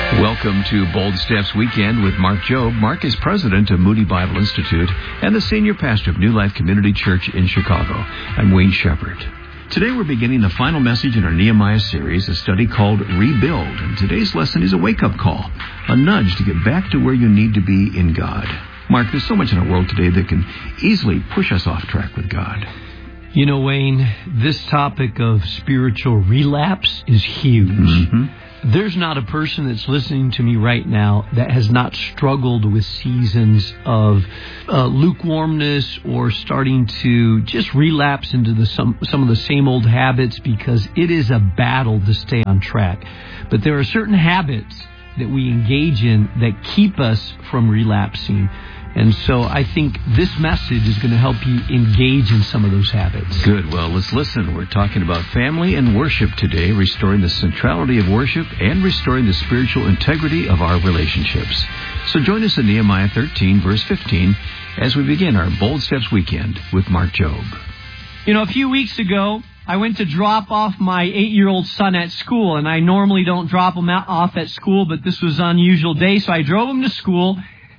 Welcome to Bold Steps Weekend with Mark Jobe. Mark is president of Moody Bible Institute and the senior pastor of New Life Community Church in Chicago. I'm Wayne Shepherd. Today we're beginning the final message in our Nehemiah series, a study called Rebuild. And today's lesson is a wake-up call, a nudge to get back to where you need to be in God. Mark, there's so much in our world today that can easily push us off track with God. You know, Wayne, this topic of spiritual relapse is huge. Mm-hmm. There's not a person that's listening to me right now that has not struggled with seasons of lukewarmness or starting to just relapse into some of the same old habits, because it is a battle to stay on track. But there are certain habits that we engage in that keep us from relapsing. And so I think this message is going to help you engage in some of those habits. Good. Well, let's listen. We're talking about family and worship today, restoring the centrality of worship and restoring the spiritual integrity of our relationships. So join us in Nehemiah 13, verse 15, as we begin our Bold Steps Weekend with Mark Jobe. You know, a few weeks ago, I went to drop off my 8-year-old son at school, and I normally don't drop him off at school, but this was an unusual day, so I drove him to school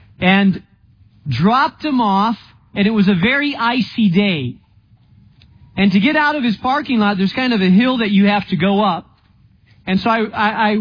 and dropped him off, and it was a very icy day. And to get out of his parking lot, there's kind of a hill that you have to go up. And so I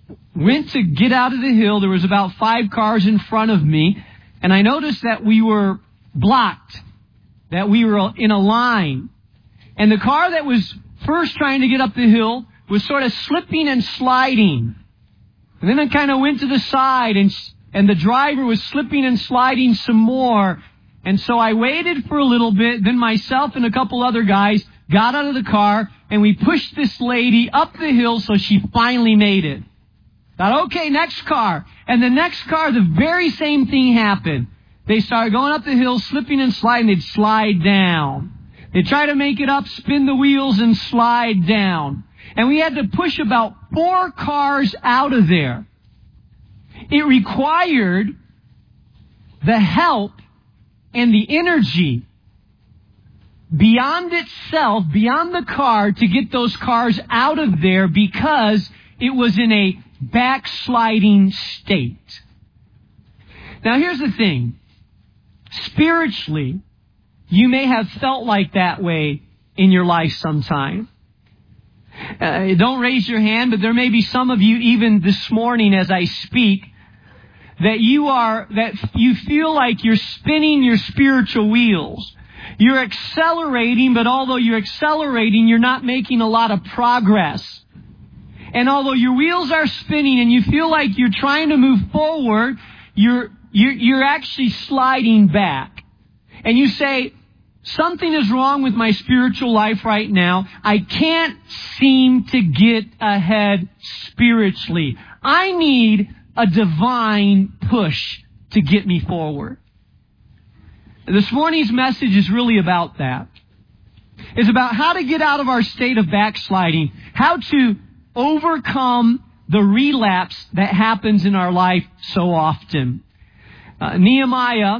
went to get out of the hill. There was about 5 cars in front of me, and I noticed that we were blocked, that we were in a line. And the car that was first trying to get up the hill was sort of slipping and sliding. And then it kind of went to the side, and the driver was slipping and sliding some more. And so I waited for a little bit. Then myself and a couple other guys got out of the car, and we pushed this lady up the hill so she finally made it. Thought, okay, next car. And the next car, the very same thing happened. They started going up the hill, slipping and sliding. They'd slide down. They'd try to make it up, spin the wheels, and slide down. And we had to push about 4 cars out of there. It required the help and the energy beyond itself, beyond the car, to get those cars out of there, because it was in a backsliding state. Now here's the thing. Spiritually, you may have felt like that way in your life sometime. Don't raise your hand, but there may be some of you even this morning as I speak that you feel like you're spinning your spiritual wheels. You're accelerating, but although you're accelerating, you're not making a lot of progress. And although your wheels are spinning and you feel like you're trying to move forward, you're actually sliding back. And you say, something is wrong with my spiritual life right now. I can't seem to get ahead spiritually. I need a divine push to get me forward. This morning's message is really about that. It's about how to get out of our state of backsliding, how to overcome the relapse that happens in our life so often. Nehemiah,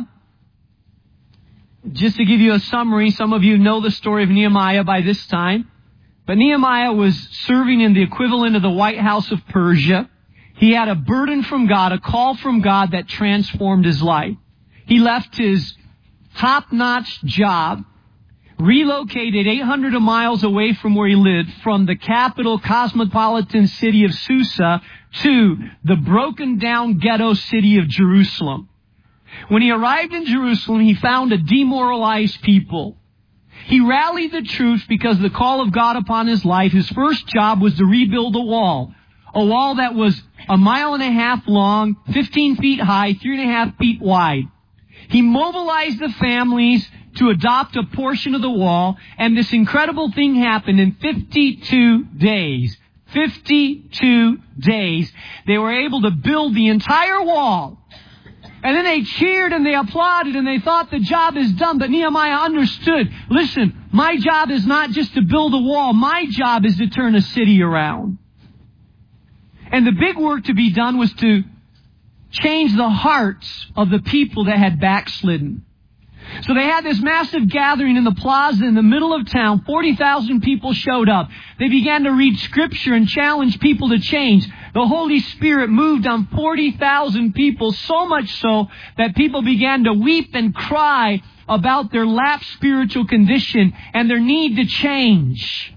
just to give you a summary, some of you know the story of Nehemiah by this time, but Nehemiah was serving in the equivalent of the White House of Persia. He had a burden from God, a call from God that transformed his life. He left his top-notch job, relocated 800 miles away from where he lived, from the capital cosmopolitan city of Susa to the broken-down ghetto city of Jerusalem. When he arrived in Jerusalem, he found a demoralized people. He rallied the troops because of the call of God upon his life. His first job was to rebuild a wall that was 1.5 miles long, 15 feet high, 3.5 feet wide. He mobilized the families to adopt a portion of the wall, and this incredible thing happened in 52 days. 52 days, they were able to build the entire wall. And then they cheered and they applauded and they thought the job is done. But Nehemiah understood, listen, my job is not just to build a wall. My job is to turn a city around. And the big work to be done was to change the hearts of the people that had backslidden. So they had this massive gathering in the plaza in the middle of town. 40,000 people showed up. They began to read Scripture and challenge people to change. The Holy Spirit moved on 40,000 people, so much so that people began to weep and cry about their lapsed spiritual condition and their need to change.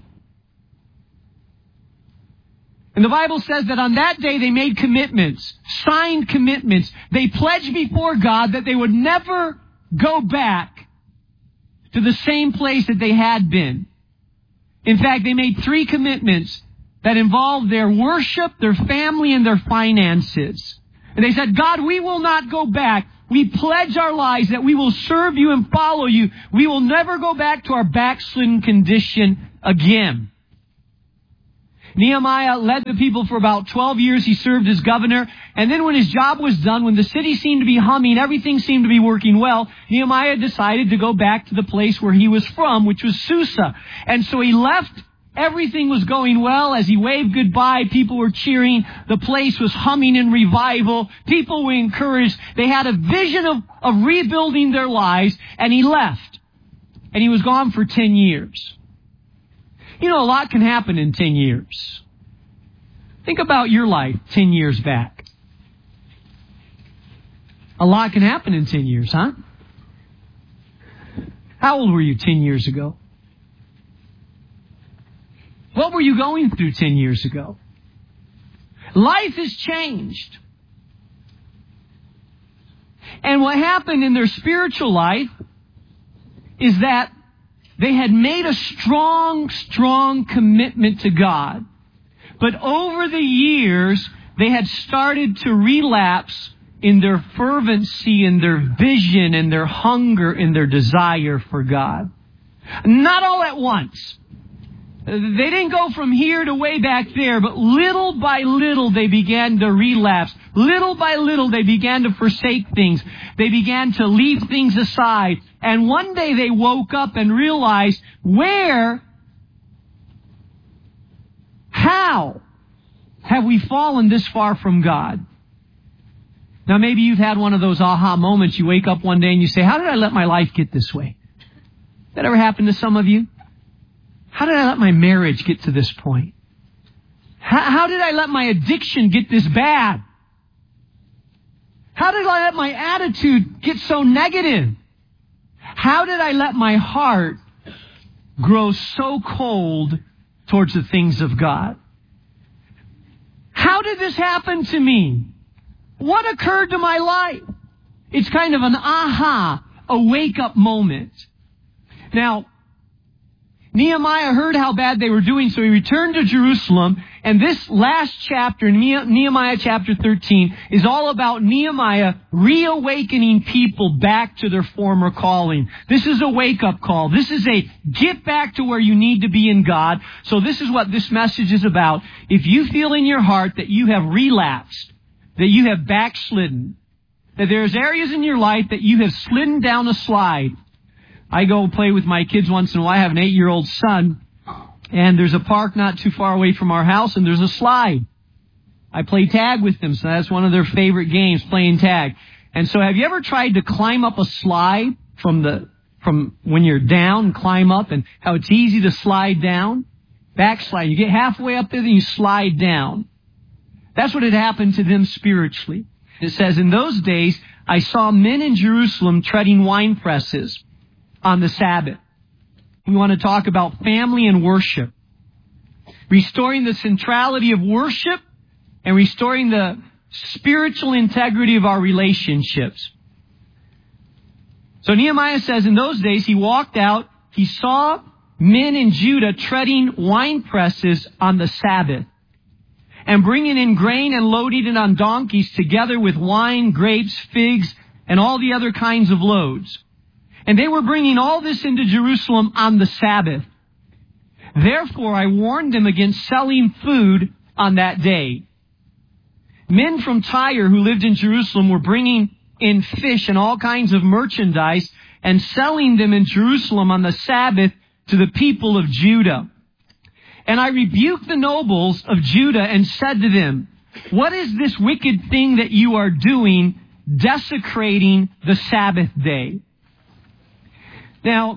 And the Bible says that on that day they made commitments, signed commitments. They pledged before God that they would never go back to the same place that they had been. In fact, they made 3 commitments that involved their worship, their family, and their finances. And they said, God, we will not go back. We pledge our lives that we will serve you and follow you. We will never go back to our backslidden condition again. Nehemiah led the people for about 12 years. He served as governor. And then when his job was done, when the city seemed to be humming, everything seemed to be working well, Nehemiah decided to go back to the place where he was from, which was Susa. And so he left. Everything was going well. As he waved goodbye, people were cheering. The place was humming in revival. People were encouraged. They had a vision of rebuilding their lives. And he left. And he was gone for 10 years. You know, a lot can happen in 10 years. Think about your life 10 years back. A lot can happen in 10 years, huh? How old were you 10 years ago? What were you going through 10 years ago? Life has changed. And what happened in their spiritual life is that they had made a strong commitment to God. But over the years, they had started to relapse in their fervency, in their vision, in their hunger, in their desire for God. Not all at once. They didn't go from here to way back there, but little by little they began to relapse. Little by little they began to forsake things. They began to leave things aside. And one day they woke up and realized, how have we fallen this far from God? Now maybe you've had one of those aha moments. You wake up one day and you say, how did I let my life get this way? That ever happened to some of you? How did I let my marriage get to this point? How did I let my addiction get this bad? How did I let my attitude get so negative? How did I let my heart grow so cold towards the things of God? How did this happen to me? What occurred to my life? It's kind of an aha, a wake-up moment. Now, Nehemiah heard how bad they were doing, so he returned to Jerusalem. And this last chapter, Nehemiah chapter 13, is all about Nehemiah reawakening people back to their former calling. This is a wake-up call. This is a get back to where you need to be in God. So this is what this message is about. If you feel in your heart that you have relapsed, that you have backslidden, that there's areas in your life that you have slidden down a slide. I go play with my kids once in a while. I have an 8-year-old son, and there's a park not too far away from our house, and there's a slide. I play tag with them, so that's one of their favorite games, playing tag. And so have you ever tried to climb up a slide from when you're down and climb up, and how it's easy to slide down? Backslide. You get halfway up there, then you slide down. That's what had happened to them spiritually. It says, in those days, I saw men in Jerusalem treading wine presses on the Sabbath. We want to talk about family and worship. Restoring the centrality of worship and restoring the spiritual integrity of our relationships. So Nehemiah says, in those days he walked out, he saw men in Judah treading wine presses on the Sabbath and bringing in grain and loading it on donkeys together with wine, grapes, figs, and all the other kinds of loads. And they were bringing all this into Jerusalem on the Sabbath. Therefore, I warned them against selling food on that day. Men from Tyre who lived in Jerusalem were bringing in fish and all kinds of merchandise and selling them in Jerusalem on the Sabbath to the people of Judah. And I rebuked the nobles of Judah and said to them, what is this wicked thing that you are doing, desecrating the Sabbath day? Now,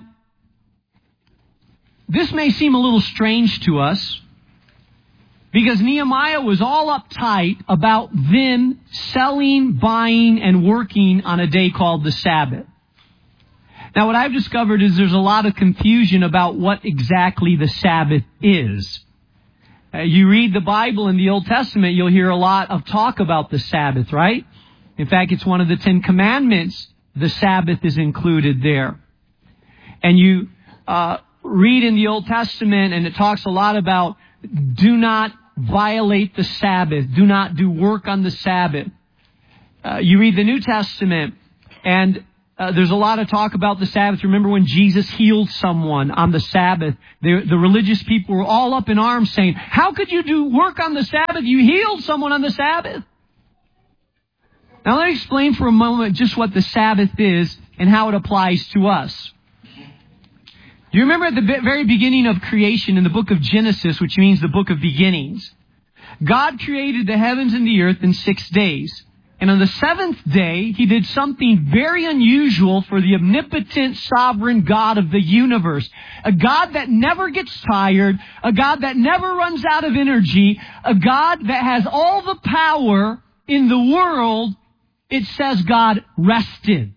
this may seem a little strange to us because Nehemiah was all uptight about them selling, buying, and working on a day called the Sabbath. Now, what I've discovered is there's a lot of confusion about what exactly the Sabbath is. You read the Bible in the Old Testament, you'll hear a lot of talk about the Sabbath, right? In fact, it's one of the 10 Commandments. The Sabbath is included there. And you read in the Old Testament, and it talks a lot about do not violate the Sabbath. Do not do work on the Sabbath. You read the New Testament, and there's a lot of talk about the Sabbath. Remember when Jesus healed someone on the Sabbath? The religious people were all up in arms saying, how could you do work on the Sabbath? You healed someone on the Sabbath. Now let me explain for a moment just what the Sabbath is and how it applies to us. Do you remember at the very beginning of creation in the book of Genesis, which means the book of beginnings, God created the heavens and the earth in 6 days. And on the seventh day, He did something very unusual for the omnipotent, sovereign God of the universe. A God that never gets tired, a God that never runs out of energy, a God that has all the power in the world. It says God rested.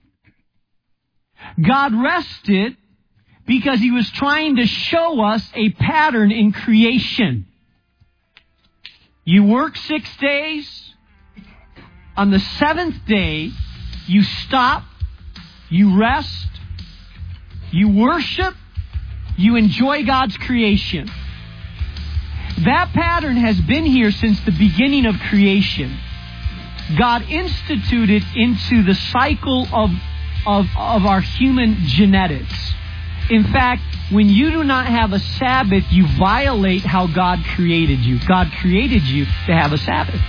God rested because He was trying to show us a pattern in creation. You work 6 days. On the seventh day, you stop, you rest, you worship, you enjoy God's creation. That pattern has been here since the beginning of creation. God instituted into the cycle of our human genetics. In fact, when you do not have a Sabbath, you violate how God created you. God created you to have a Sabbath.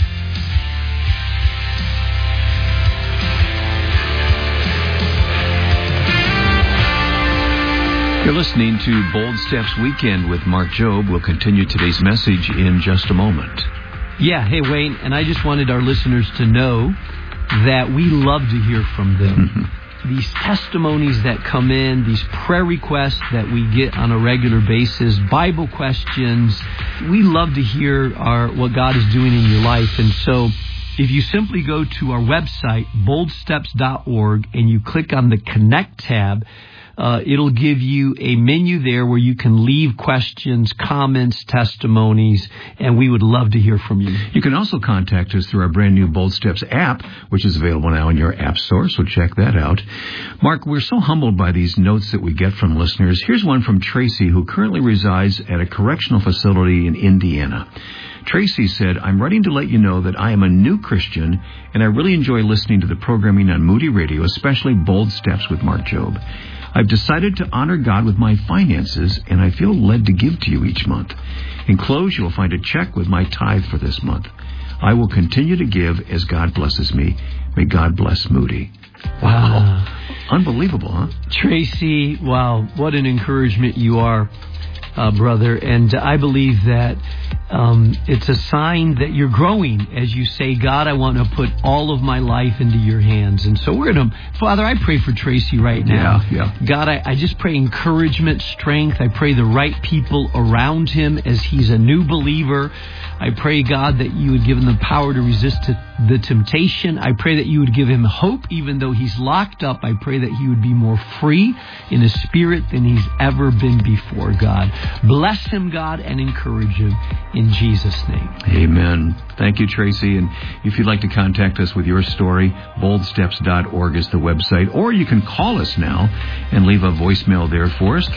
You're listening to Bold Steps Weekend with Mark Jobe. We'll continue today's message in just a moment. Yeah, hey Wayne, and I just wanted our listeners to know that we love to hear from them. These testimonies that come in, these prayer requests that we get on a regular basis, Bible questions, we love to hear what God is doing in your life. And so if you simply go to our website, boldsteps.org, and you click on the Connect tab, it'll give you a menu there where you can leave questions, comments, testimonies, and we would love to hear from you. You can also contact us through our brand new Bold Steps app, which is available now in your app store, so check that out. Mark, we're so humbled by these notes that we get from listeners. Here's one from Tracy, who currently resides at a correctional facility in Indiana. Tracy said, I'm writing to let you know that I am a new Christian, and I really enjoy listening to the programming on Moody Radio, especially Bold Steps with Mark Jobe. I've decided to honor God with my finances, and I feel led to give to you each month. Enclosed, you'll find a check with my tithe for this month. I will continue to give as God blesses me. May God bless Moody. Wow. Unbelievable, huh? Tracy, wow, what an encouragement you are, brother. And I believe that it's a sign that you're growing as you say, God, I want to put all of my life into your hands. And so we're going to, Father, I pray for Tracy right now. Yeah. God, I just pray encouragement, strength. I pray the right people around him as he's a new believer. I pray, God, that you would give him the power to resist the temptation. I pray that you would give him hope even though he's locked up. I pray that he would be more free in his spirit than he's ever been before, God. Bless him, God, and encourage him in Jesus' name. Amen. Thank you, Tracy. And if you'd like to contact us with your story, boldsteps.org is the website, or you can call us now and leave a voicemail there for us.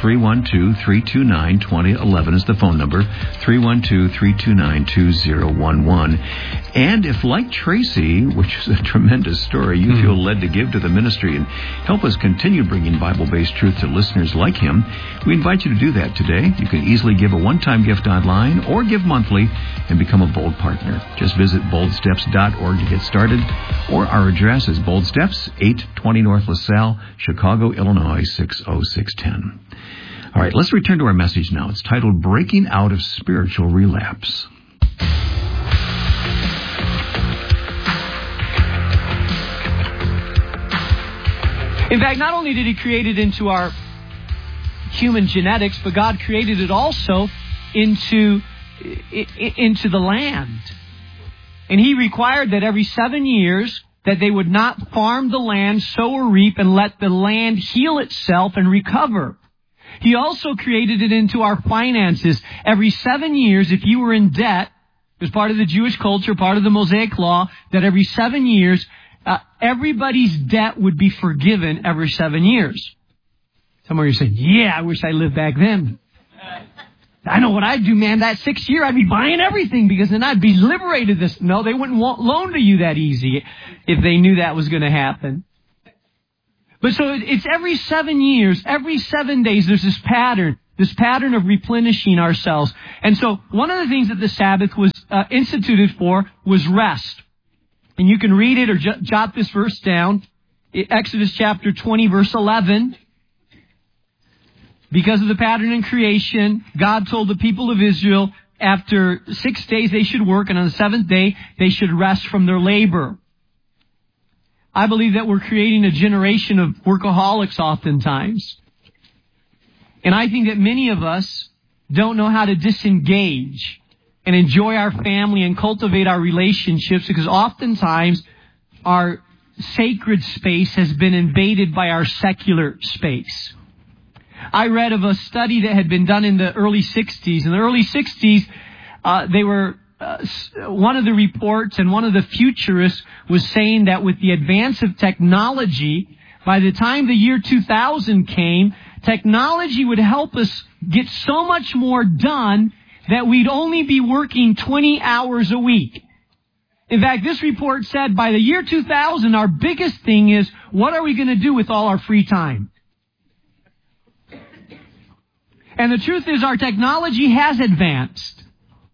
312-329-2011 is the phone number, 312-329-2011. And if, like Tracy, which is a tremendous story, you feel led to give to the ministry and help us continue bringing Bible-based truth to listeners like him, we invite you to do that today. You can easily give a one-time gift online or give monthly and become a Bold partner. Just visit boldsteps.org to get started, or our address is Bold Steps, 820 North LaSalle, Chicago, Illinois, 60610. All right, let's return to our message now. It's titled Breaking Out of Spiritual Relapse. In fact, not only did He create it into our human genetics, but God created it also into the land. And He required that every 7 years that they would not farm the land, sow or reap, and let the land heal itself and recover. He also created it into our finances. Every 7 years, if you were in debt, it was part of the Jewish culture, part of the Mosaic Law, that every 7 years, everybody's debt would be forgiven every 7 years. Some of you say, yeah, I wish I lived back then. I know what I'd do, man. That 6th year, I'd be buying everything because then I'd be liberated. No, they wouldn't loan to you that easy if they knew that was going to happen. But so it's every 7 years, every 7 days, there's this pattern of replenishing ourselves. And so one of the things that the Sabbath was instituted for was rest. And you can read it or jot this verse down. Exodus chapter 20, verse 11. Because of the pattern in creation, God told the people of Israel after 6 days they should work, and on the 7th day they should rest from their labor. I believe that we're creating a generation of workaholics oftentimes. And I think that many of us don't know how to disengage and enjoy our family and cultivate our relationships because oftentimes our sacred space has been invaded by our secular space. I read of a study that had been done in the early 60s. In the early 60s, one of the reports and one of the futurists was saying that with the advance of technology, by the time the year 2000 came, technology would help us get so much more done that we'd only be working 20 hours a week. In fact, this report said by the year 2000, our biggest thing is, what are we going to do with all our free time? And the truth is, our technology has advanced.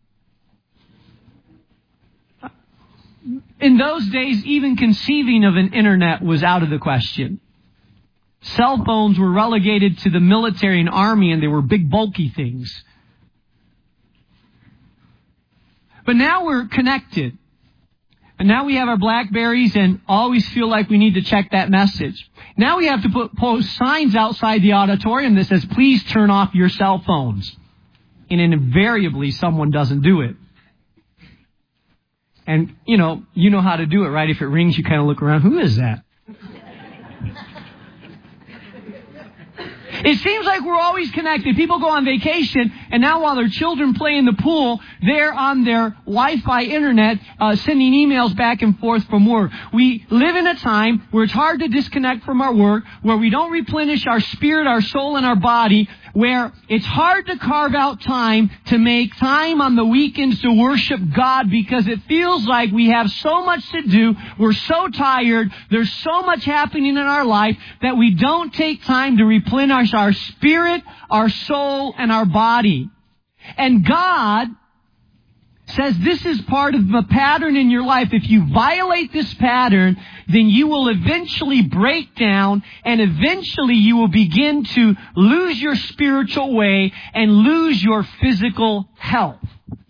In those days, even conceiving of an internet was out of the question. Cell phones were relegated to the military and army, and they were big, bulky things. But now we're connected. And now we have our BlackBerries and always feel like we need to check that message. Now we have to post signs outside the auditorium that says, please turn off your cell phones. And invariably someone doesn't do it. And, you know how to do it, right? If it rings, you kind of look around. Who is that? It seems like we're always connected. People go on vacation, and now while their children play in the pool, they're on their Wi-Fi internet sending emails back and forth from work. We live in a time where it's hard to disconnect from our work, where we don't replenish our spirit, our soul, and our body, where it's hard to carve out time to make time on the weekends to worship God because it feels like we have so much to do, we're so tired, there's so much happening in our life that we don't take time to replenish our spirit, our soul, and our body. And God says this is part of the pattern in your life. If you violate this pattern, then you will eventually break down and eventually you will begin to lose your spiritual way and lose your physical health.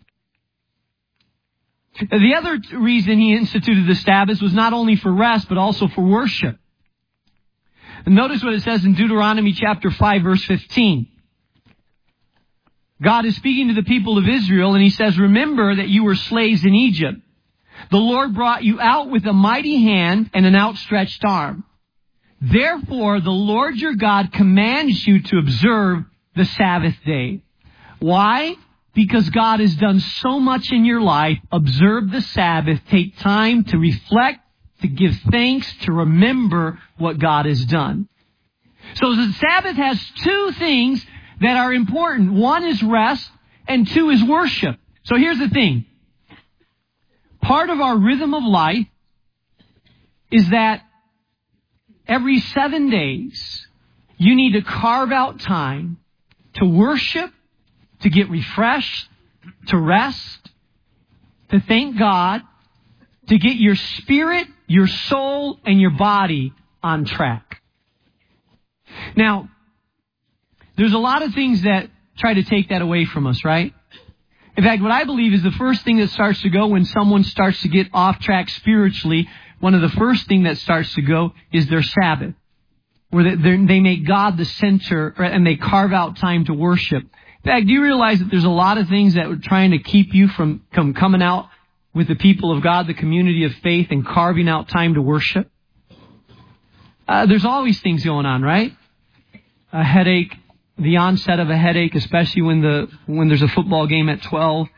The other reason He instituted the Sabbath was not only for rest, but also for worship. And notice what it says in Deuteronomy chapter 5, verse 15. God is speaking to the people of Israel, and He says, remember that you were slaves in Egypt. The Lord brought you out with a mighty hand and an outstretched arm. Therefore, the Lord your God commands you to observe the Sabbath day. Why? Because God has done so much in your life. Observe the Sabbath. Take time to reflect, to give thanks, to remember what God has done. So the Sabbath has two things that are important. One is rest, and two is worship. So here's the thing. Part of our rhythm of life is that every 7 days, you need to carve out time to worship, to get refreshed, to rest, to thank God, to get your spirit, your soul, and your body on track. Now, there's a lot of things that try to take that away from us, right? In fact, what I believe is the first thing that starts to go when someone starts to get off track spiritually, one of the first things that starts to go is their Sabbath. where they make God the center and they carve out time to worship. In fact, do you realize that there's a lot of things that are trying to keep you from coming out with the people of God, the community of faith, and carving out time to worship? There's always things going on, right? A headache, the onset of a headache, especially when there's a football game at 12.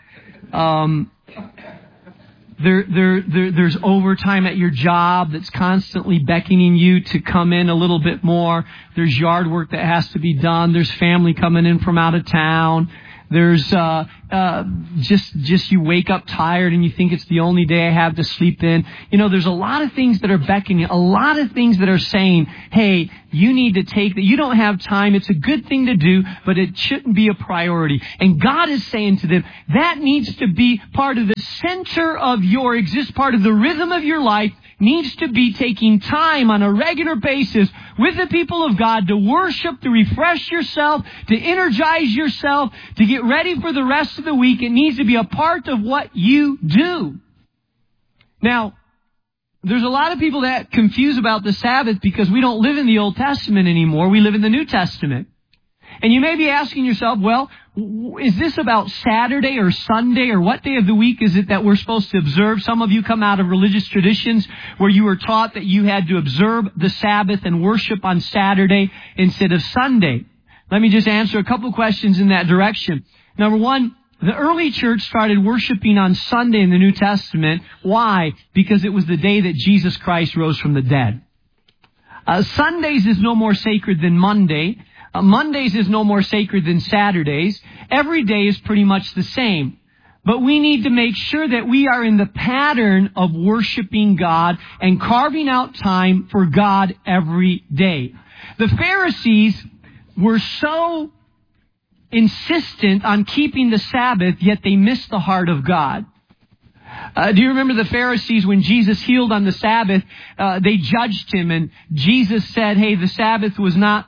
There's overtime at your job that's constantly beckoning you to come in a little bit more. There's yard work that has to be done. There's family coming in from out of town. There's just you wake up tired and you think it's the only day I have to sleep in. There's a lot of things that are beckoning, a lot of things that are saying, hey, you need to take that. You don't have time. It's a good thing to do, but it shouldn't be a priority. And God is saying to them, that needs to be part of the center of your existence, part of the rhythm of your life, needs to be taking time on a regular basis with the people of God to worship, to refresh yourself, to energize yourself, to get ready for the rest of the week. It needs to be a part of what you do. Now, there's a lot of people that confuse about the Sabbath because we don't live in the Old Testament anymore. We live in the New Testament. And you may be asking yourself, well, is this about Saturday or Sunday, or what day of the week is it that we're supposed to observe? Some of you come out of religious traditions where you were taught that you had to observe the Sabbath and worship on Saturday instead of Sunday. Let me just answer a couple questions in that direction. Number one, the early church started worshiping on Sunday in the New Testament. Why? Because it was the day that Jesus Christ rose from the dead. Sundays is no more sacred than Monday. Mondays is no more sacred than Saturdays. Every day is pretty much the same. But we need to make sure that we are in the pattern of worshiping God and carving out time for God every day. The Pharisees were so insistent on keeping the Sabbath, yet they missed the heart of God. Do you remember the Pharisees when Jesus healed on the Sabbath? They judged him, and Jesus said, hey, the Sabbath was not...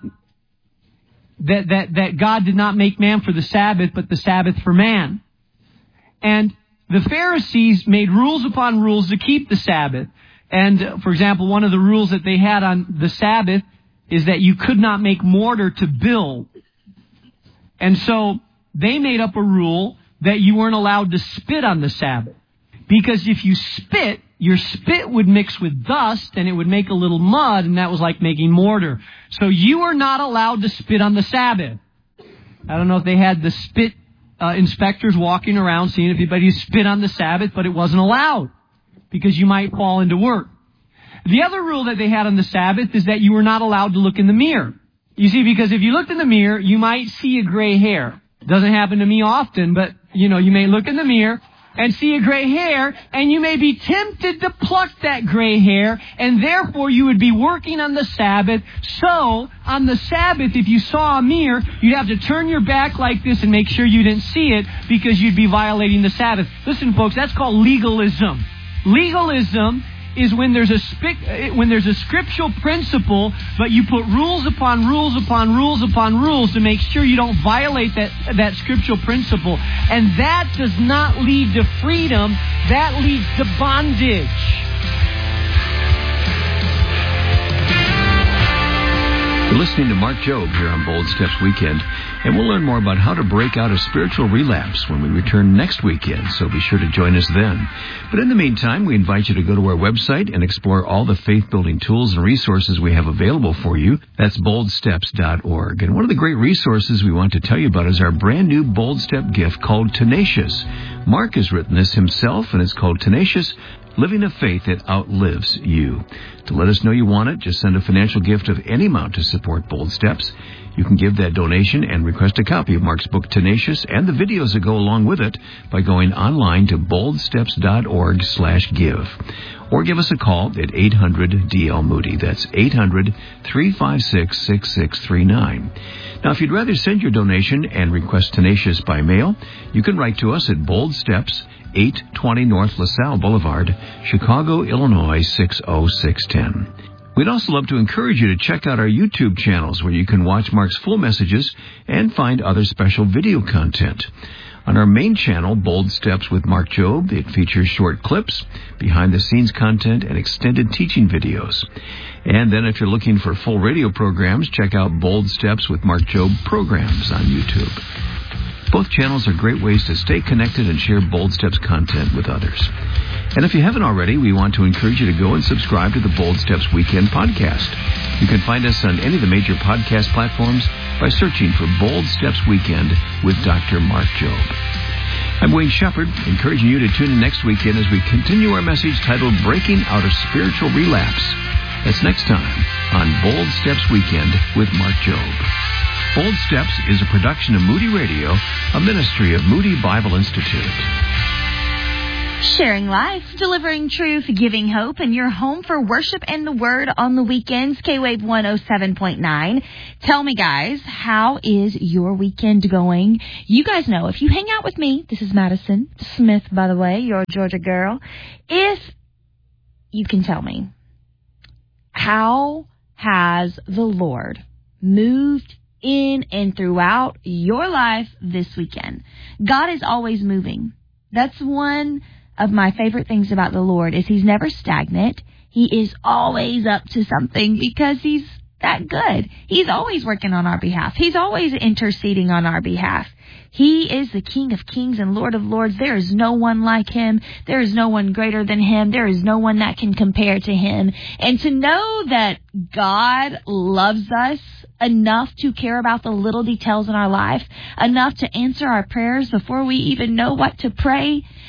That God did not make man for the Sabbath, but the Sabbath for man. And the Pharisees made rules upon rules to keep the Sabbath. And, for example, one of the rules that they had on the Sabbath is that you could not make mortar to build. And so they made up a rule that you weren't allowed to spit on the Sabbath. Because if you spit, your spit would mix with dust and it would make a little mud, and that was like making mortar. So you are not allowed to spit on the Sabbath. I don't know if they had the spit inspectors walking around seeing if anybody spit on the Sabbath, but it wasn't allowed because you might fall into work. The other rule that they had on the Sabbath is that you were not allowed to look in the mirror. You see, because if you looked in the mirror, you might see a gray hair. It doesn't happen to me often, but, you may look in the mirror and see a gray hair, and you may be tempted to pluck that gray hair, and therefore you would be working on the Sabbath. So, on the Sabbath, if you saw a mirror, you'd have to turn your back like this and make sure you didn't see it because you'd be violating the Sabbath. Listen, folks, that's called legalism. Legalism is when there's a scriptural principle, but you put rules upon rules upon rules upon rules to make sure you don't violate that scriptural principle. And that does not lead to freedom. That leads to bondage. You're listening to Mark Jobe here on Bold Steps Weekend, and we'll learn more about how to break out of spiritual relapse when we return next weekend, so be sure to join us then. But in the meantime, we invite you to go to our website and explore all the faith-building tools and resources we have available for you. That's boldsteps.org. And one of the great resources we want to tell you about is our brand new Bold Step gift called Tenacious. Mark has written this himself, and it's called Tenacious, Living a Faith That Outlives You. To let us know you want it, just send a financial gift of any amount to support Bold Steps. You can give that donation and request a copy of Mark's book, Tenacious, and the videos that go along with it by going online to boldsteps.org/give. Or give us a call at 800-DL-MOODY. That's 800-356-6639. Now, if you'd rather send your donation and request Tenacious by mail, you can write to us at Bold Steps, 820 North LaSalle Boulevard, Chicago, Illinois, 60610. We'd also love to encourage you to check out our YouTube channels where you can watch Mark's full messages and find other special video content. On our main channel, Bold Steps with Mark Job, it features short clips, behind-the-scenes content, and extended teaching videos. And then if you're looking for full radio programs, check out Bold Steps with Mark Job programs on YouTube. Both channels are great ways to stay connected and share Bold Steps content with others. And if you haven't already, we want to encourage you to go and subscribe to the Bold Steps Weekend podcast. You can find us on any of the major podcast platforms by searching for Bold Steps Weekend with Dr. Mark Job. I'm Wayne Shepherd, encouraging you to tune in next weekend as we continue our message titled Breaking Out of Spiritual Relapse. That's next time on Bold Steps Weekend with Mark Job. Bold Steps is a production of Moody Radio, a ministry of Moody Bible Institute. Sharing life, delivering truth, giving hope, and your home for worship and the Word on the weekends, K-Wave 107.9. Tell me, guys, how is your weekend going? You guys know, if you hang out with me, this is Madison Smith, by the way, you're a Georgia girl, if you can tell me, how has the Lord moved in and throughout your life this weekend? God is always moving. That's one of my favorite things about the Lord is He's never stagnant. He is always up to something because He's that good. He's always working on our behalf. He's always interceding on our behalf. He is the King of Kings and Lord of Lords. There is no one like Him. There is no one greater than Him. There is no one that can compare to Him. And to know that God loves us enough to care about the little details in our life, enough to answer our prayers before we even know what to pray,